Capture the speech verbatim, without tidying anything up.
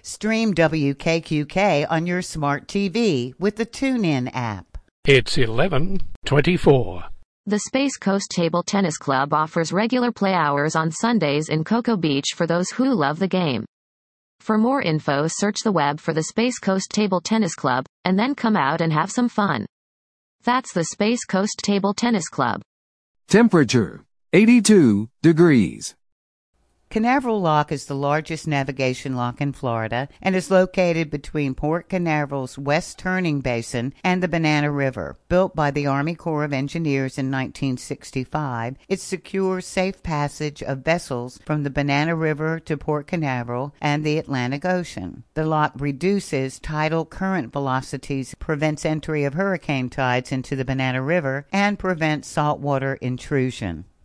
Stream W K Q K on your smart T V with the TuneIn app. It's eleven twenty-four. The Space Coast Table Tennis Club offers regular play hours on Sundays in Cocoa Beach for those who love the game. For more info, search the web for the Space Coast Table Tennis Club, and then come out and have some fun. That's the Space Coast Table Tennis Club. Temperature, eighty-two degrees. Canaveral Lock is the largest navigation lock in Florida and is located between Port Canaveral's West Turning Basin and the Banana River. Built by the Army Corps of Engineers in nineteen sixty-five, it secures safe passage of vessels from the Banana River to Port Canaveral and the Atlantic Ocean. The lock reduces tidal current velocities, prevents entry of hurricane tides into the Banana River, and prevents saltwater intrusion.